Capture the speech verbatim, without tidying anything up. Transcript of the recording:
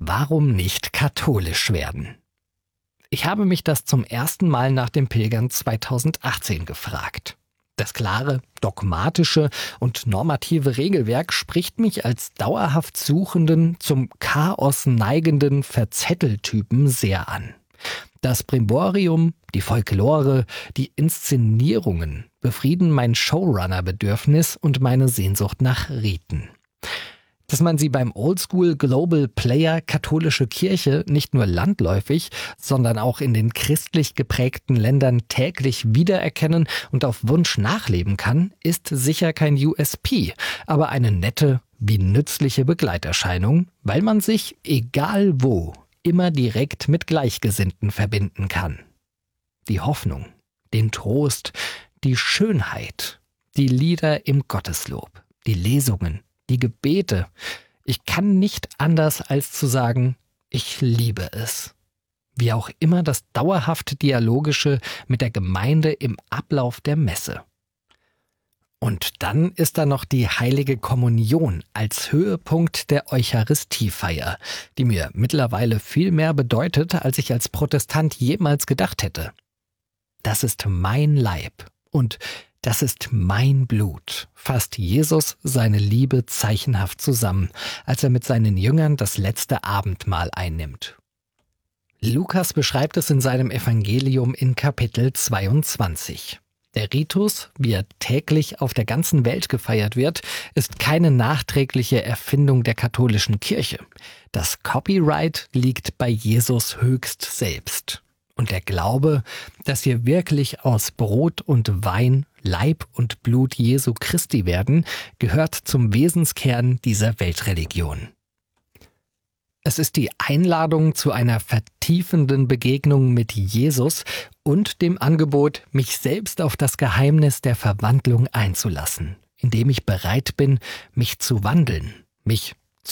Warum nicht katholisch werden? Ich habe mich das zum ersten Mal nach dem Pilgern zweitausendachtzehn gefragt. Das klare, dogmatische und normative Regelwerk spricht mich als dauerhaft Suchenden, zum Chaos neigenden Verzetteltypen sehr an. Das Brimborium, die Folklore, die Inszenierungen befrieden mein Showrunner-Bedürfnis und meine Sehnsucht nach Riten. Dass man sie beim Oldschool Global Player katholische Kirche nicht nur landläufig, sondern auch in den christlich geprägten Ländern täglich wiedererkennen und auf Wunsch nachleben kann, ist sicher kein U S P, aber eine nette wie nützliche Begleiterscheinung, weil man sich, egal wo, immer direkt mit Gleichgesinnten verbinden kann. Die Hoffnung, den Trost, die Schönheit, die Lieder im Gotteslob, die Lesungen, die Gebete. Ich kann nicht anders als zu sagen, ich liebe es. Wie auch immer das dauerhafte Dialogische mit der Gemeinde im Ablauf der Messe. Und dann ist da noch die Heilige Kommunion als Höhepunkt der Eucharistiefeier, die mir mittlerweile viel mehr bedeutet, als ich als Protestant jemals gedacht hätte. Das ist mein Leib und das ist mein Blut, fasst Jesus seine Liebe zeichenhaft zusammen, als er mit seinen Jüngern das letzte Abendmahl einnimmt. Lukas beschreibt es in seinem Evangelium in Kapitel zweiundzwanzig. Der Ritus, wie er täglich auf der ganzen Welt gefeiert wird, ist keine nachträgliche Erfindung der katholischen Kirche. Das Copyright liegt bei Jesus höchst selbst. Und der Glaube, dass wir wirklich aus Brot und Wein Leib und Blut Jesu Christi werden, gehört zum Wesenskern dieser Weltreligion. Es ist die Einladung zu einer vertiefenden Begegnung mit Jesus und dem Angebot, mich selbst auf das Geheimnis der Verwandlung einzulassen, indem ich bereit bin, mich zu wandeln, mich